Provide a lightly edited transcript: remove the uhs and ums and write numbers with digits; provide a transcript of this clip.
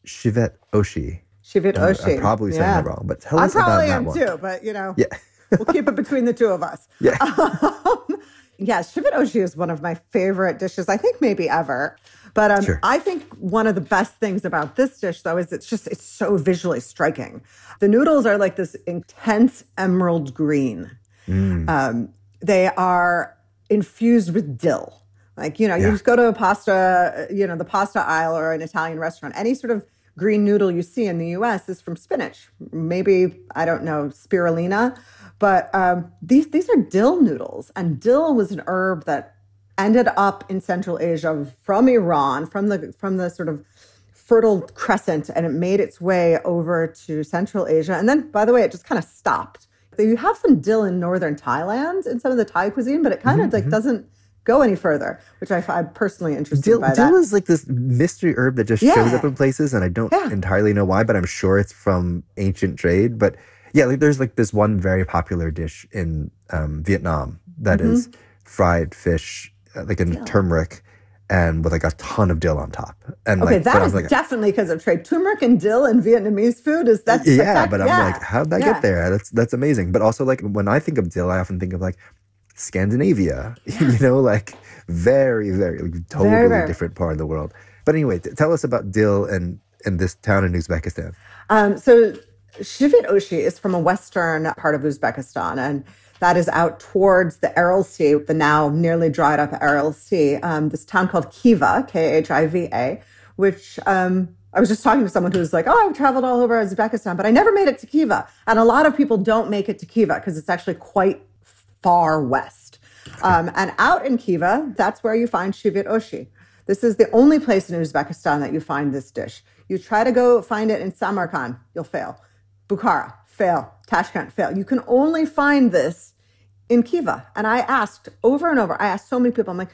Shivet Oshi. Shivit I'm Oshi. probably saying that Yeah. wrong, but tell I us about probably that am one. too, but Yeah, we'll keep it between the two of us. yeah, Yeah, Shivit Oshi is one of my favorite dishes, I think maybe ever. But sure. I think one of the best things about this dish, though, is it's so visually striking. The noodles are like this intense emerald green. Mm, Um, they are infused with dill. Like, you yeah. just go to a pasta, the pasta aisle or an Italian restaurant. Any sort of green noodle you see in the US is from spinach. Maybe, I don't know, spirulina. But these are dill noodles. And dill was an herb that ended up in Central Asia from Iran, from the sort of Fertile Crescent, and it made its way over to Central Asia. And then, by the way, it just kind of stopped. So you have some dill in northern Thailand in some of the Thai cuisine, but it kind Hmm, of like hmm. doesn't go any further, which I find personally interesting by Dill that. is like this mystery herb that just shows up Yeah, in places, and I don't yeah. entirely know why, but I'm sure it's from ancient trade. But yeah, like there's like this one very popular dish in Vietnam that is Hmm. fried fish, like in Dill. turmeric, and with like a ton of dill on top. And Okay, like, but that I'm is like, definitely because of trade. Turmeric and dill in Vietnamese food that's yeah, but spectacular. I'm like, Yeah, how'd that get yeah, there? That's amazing. But also like when I think of dill, I often think of like Scandinavia, yeah. like very, very, like, Very, totally very. different part of the world. But anyway, tell us about dill and in this town in Uzbekistan. So Shivit Oshi is from a western part of Uzbekistan, and that is out towards the Aral Sea, the now nearly dried up Aral Sea. This town called Khiva, Khiva, which I was just talking to someone who's like, "Oh, I've traveled all over Uzbekistan, but I never made it to Khiva." And a lot of people don't make it to Khiva because it's actually quite far west. Okay. And out in Khiva, that's where you find Shivit Oshi. This is the only place in Uzbekistan that you find this dish. You try to go find it in Samarkand, you'll fail. Bukhara, fail. Tashkent, fail. You can only find this in Kiva. And I asked over and over, I asked so many people, I'm like,